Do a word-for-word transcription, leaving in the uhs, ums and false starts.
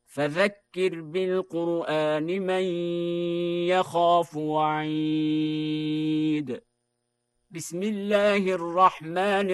فذكر بالقرآن من يخاف وعيد. بسم الله الرحمن